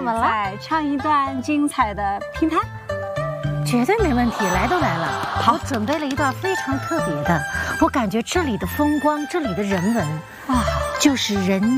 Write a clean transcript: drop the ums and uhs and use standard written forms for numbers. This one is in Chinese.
么了？ 再唱一段精彩的评弹。 绝对没问题，来都来了。好，我准备了一段非常特别的，我感觉这里的风光，这里的人文啊，就是人